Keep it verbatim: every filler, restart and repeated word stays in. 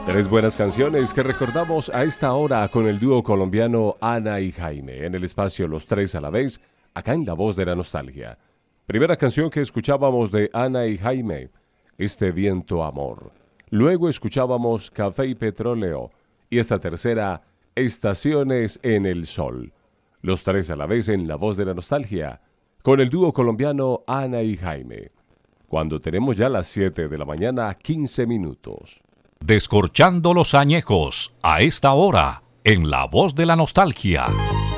Tres buenas canciones que recordamos a esta hora con el dúo colombiano Ana y Jaime en el espacio Los Tres a la Vez, acá en La Voz de la Nostalgia. Primera canción que escuchábamos de Ana y Jaime, Este Viento Amor. Luego escuchábamos Café y Petróleo y esta tercera, Estaciones en el Sol. Los Tres a la Vez en La Voz de la Nostalgia con el dúo colombiano Ana y Jaime. Cuando tenemos ya las siete de la mañana, quince minutos. Descorchando los añejos, a esta hora, en La Voz de la Nostalgia.